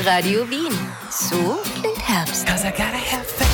Radio Wien. So klingt Herbst. 'Cause I gotta have faith.